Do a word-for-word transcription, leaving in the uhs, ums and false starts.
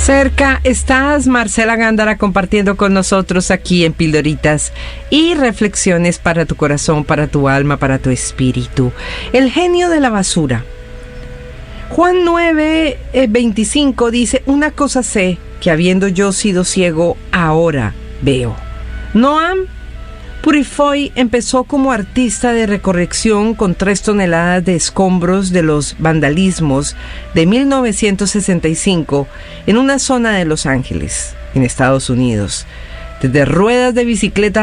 Cerca estás, Marcela Gándara, compartiendo con nosotros aquí en Pildoritas y reflexiones para tu corazón, para tu alma, para tu espíritu. El genio de la basura. Juan nueve, veinticinco dice: una cosa sé, que habiendo yo sido ciego, ahora veo. Noam Purifoy empezó como artista de recolección con tres toneladas de escombros de los vandalismos de mil novecientos sesenta y cinco en una zona de Los Ángeles, en Estados Unidos. Desde ruedas de bicicleta